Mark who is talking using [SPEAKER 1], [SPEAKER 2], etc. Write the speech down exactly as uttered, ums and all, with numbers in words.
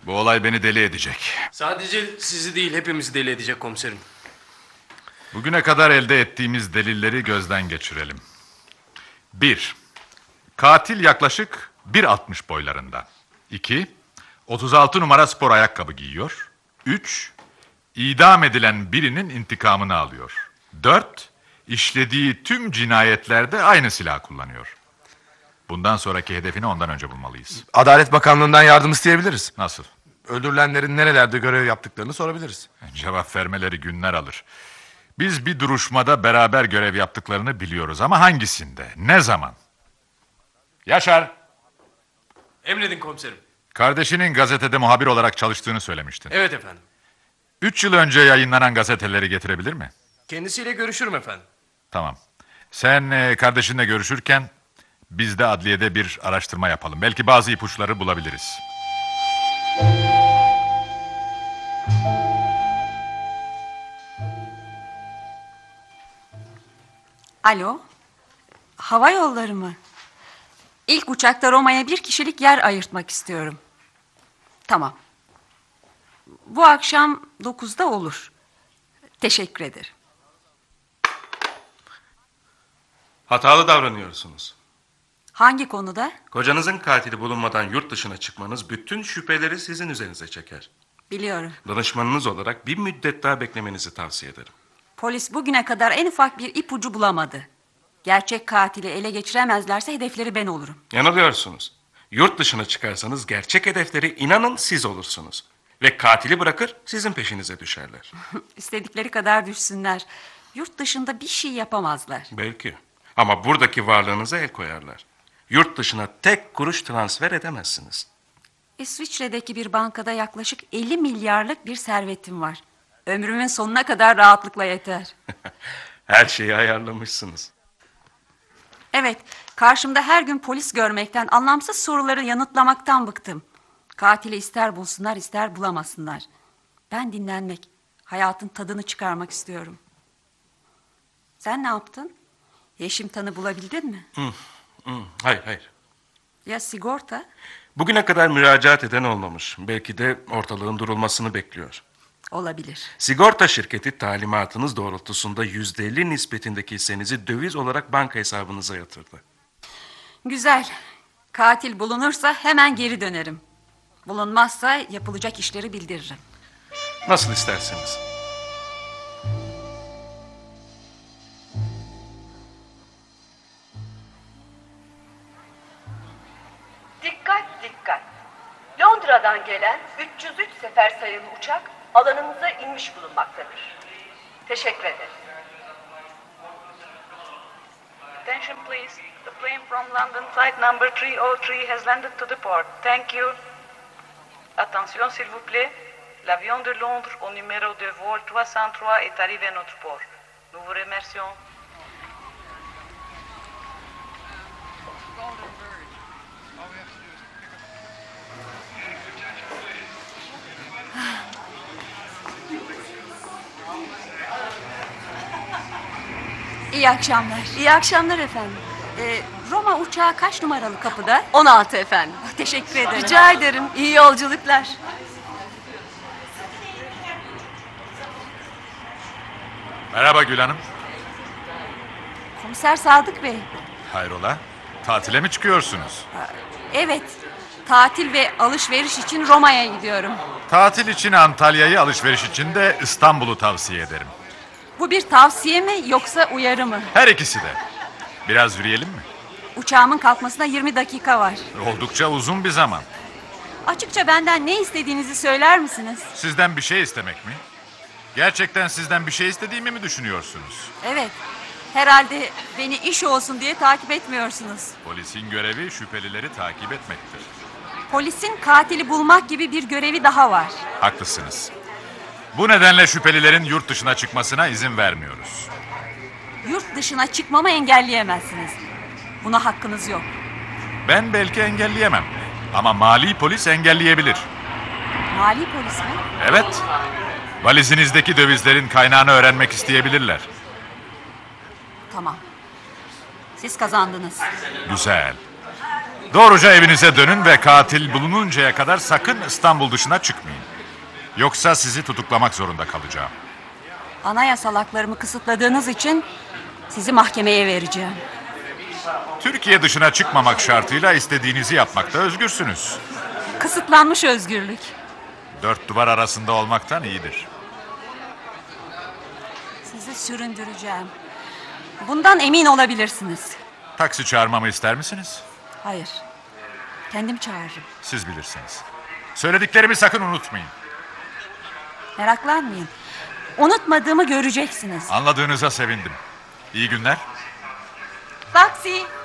[SPEAKER 1] Bu olay beni deli edecek.
[SPEAKER 2] Sadece sizi değil, hepimizi deli edecek komiserim.
[SPEAKER 1] Bugüne kadar elde ettiğimiz delilleri gözden geçirelim. Bir, katil yaklaşık bir altmış boylarında. İki, otuz altı numara spor ayakkabı giyiyor. Üç, idam edilen birinin intikamını alıyor. Dört, işlediği tüm cinayetlerde aynı silah kullanıyor. Bundan sonraki hedefini ondan önce bulmalıyız.
[SPEAKER 3] Adalet Bakanlığı'ndan yardım isteyebiliriz.
[SPEAKER 1] Nasıl?
[SPEAKER 3] Öldürülenlerin nerelerde görev yaptıklarını sorabiliriz.
[SPEAKER 1] Cevap vermeleri günler alır. Biz bir duruşmada beraber görev yaptıklarını biliyoruz ama hangisinde, ne zaman? Yaşar!
[SPEAKER 2] Emredin komiserim.
[SPEAKER 1] Kardeşinin gazetede muhabir olarak çalıştığını söylemiştin.
[SPEAKER 2] Evet efendim.
[SPEAKER 1] Üç yıl önce yayınlanan gazeteleri getirebilir mi?
[SPEAKER 2] Kendisiyle görüşürüm efendim.
[SPEAKER 1] Tamam. Sen e, kardeşinle görüşürken biz de adliyede bir araştırma yapalım. Belki bazı ipuçları bulabiliriz.
[SPEAKER 4] Alo, hava yolları mı? İlk uçakta Roma'ya bir kişilik yer ayırtmak istiyorum. Tamam. Bu akşam dokuzda olur. Teşekkür ederim.
[SPEAKER 5] Hatalı davranıyorsunuz.
[SPEAKER 4] Hangi konuda?
[SPEAKER 5] Kocanızın katili bulunmadan yurt dışına çıkmanız bütün şüpheleri sizin üzerinize çeker.
[SPEAKER 4] Biliyorum.
[SPEAKER 5] Danışmanınız olarak bir müddet daha beklemenizi tavsiye ederim.
[SPEAKER 4] Polis bugüne kadar en ufak bir ipucu bulamadı. Gerçek katili ele geçiremezlerse hedefleri ben olurum.
[SPEAKER 5] Yanılıyorsunuz. Yurt dışına çıkarsanız gerçek hedefleri inanın siz olursunuz. Ve katili bırakır sizin peşinize düşerler.
[SPEAKER 4] İstedikleri kadar düşsünler. Yurt dışında bir şey yapamazlar.
[SPEAKER 5] Belki. Ama buradaki varlığınıza el koyarlar. Yurt dışına tek kuruş transfer edemezsiniz.
[SPEAKER 4] İsviçre'deki bir bankada yaklaşık elli milyarlık bir servetim var. Ömrümün sonuna kadar rahatlıkla yeter.
[SPEAKER 5] Her şeyi ayarlamışsınız.
[SPEAKER 4] Evet, karşımda her gün polis görmekten, anlamsız soruları yanıtlamaktan bıktım. Katili ister bulsunlar, ister bulamasınlar. Ben dinlenmek, hayatın tadını çıkarmak istiyorum. Sen ne yaptın? Yeşim Tan'ı bulabildin mi?
[SPEAKER 5] Hı, hı, hayır, hayır.
[SPEAKER 4] Ya sigorta?
[SPEAKER 5] Bugüne kadar müracaat eden olmamış. Belki de ortalığın durulmasını bekliyor.
[SPEAKER 4] Olabilir.
[SPEAKER 5] Sigorta şirketi talimatınız doğrultusunda yüzde elli nispetindeki hissenizi döviz olarak banka hesabınıza yatırdı.
[SPEAKER 4] Güzel. Katil bulunursa hemen geri dönerim. Bulunmazsa yapılacak işleri bildiririm.
[SPEAKER 5] Nasıl isterseniz.
[SPEAKER 6] Dikkat dikkat. Londra'dan gelen üç yüz üç sefer sayılı uçak alanınıza inmiş bulunmaktadır. Teşekkür ederim.
[SPEAKER 7] Attention please. The plane from London flight number three oh three has landed to the port. Thank you. Attention s'il vous plaît. L'avion de Londres au numéro de vol trois cent trois est arrivé à notre port. Nous vous remercions.
[SPEAKER 4] İyi akşamlar.
[SPEAKER 6] İyi akşamlar efendim.
[SPEAKER 4] Ee, Roma uçağı kaç numaralı kapıda?
[SPEAKER 6] on altı efendim.
[SPEAKER 4] Teşekkür ederim.
[SPEAKER 6] Rica ederim. İyi yolculuklar.
[SPEAKER 1] Merhaba Gül Hanım.
[SPEAKER 4] Komiser Sadık Bey.
[SPEAKER 1] Hayrola? Tatile mi çıkıyorsunuz?
[SPEAKER 4] Evet. Tatil ve alışveriş için Roma'ya gidiyorum.
[SPEAKER 1] Tatil için Antalya'yı, alışveriş için de İstanbul'u tavsiye ederim.
[SPEAKER 4] Bu bir tavsiye mi yoksa uyarı mı?
[SPEAKER 1] Her ikisi de. Biraz yürüyelim mi?
[SPEAKER 4] Uçağımın kalkmasına yirmi dakika var.
[SPEAKER 1] Oldukça uzun bir zaman.
[SPEAKER 4] Açıkça benden ne istediğinizi söyler misiniz?
[SPEAKER 1] Sizden bir şey istemek mi? Gerçekten sizden bir şey istediğimi mi düşünüyorsunuz?
[SPEAKER 4] Evet. Herhalde beni iş olsun diye takip etmiyorsunuz.
[SPEAKER 1] Polisin görevi şüphelileri takip etmektir.
[SPEAKER 4] Polisin katili bulmak gibi bir görevi daha var.
[SPEAKER 1] Haklısınız. Bu nedenle şüphelilerin yurt dışına çıkmasına izin vermiyoruz.
[SPEAKER 4] Yurt dışına çıkmamı engelleyemezsiniz. Buna hakkınız yok.
[SPEAKER 1] Ben belki engelleyemem. Ama mali polis engelleyebilir.
[SPEAKER 4] Mali polis mi?
[SPEAKER 1] Evet. Valizinizdeki dövizlerin kaynağını öğrenmek isteyebilirler.
[SPEAKER 4] Tamam. Siz kazandınız.
[SPEAKER 1] Güzel. Doğruca evinize dönün ve katil bulununcaya kadar sakın İstanbul dışına çıkmayın. Yoksa sizi tutuklamak zorunda kalacağım.
[SPEAKER 4] Anayasal haklarımı kısıtladığınız için sizi mahkemeye vereceğim.
[SPEAKER 1] Türkiye dışına çıkmamak şartıyla istediğinizi yapmakta özgürsünüz.
[SPEAKER 4] Kısıtlanmış özgürlük.
[SPEAKER 1] Dört duvar arasında olmaktan iyidir.
[SPEAKER 4] Sizi süründüreceğim. Bundan emin olabilirsiniz.
[SPEAKER 1] Taksi çağırmamı ister misiniz?
[SPEAKER 4] Hayır. Kendim çağırırım.
[SPEAKER 1] Siz bilirsiniz. Söylediklerimi sakın unutmayın.
[SPEAKER 4] Meraklanmayın. Unutmadığımı göreceksiniz.
[SPEAKER 1] Anladığınıza sevindim. İyi günler.
[SPEAKER 4] Taksi.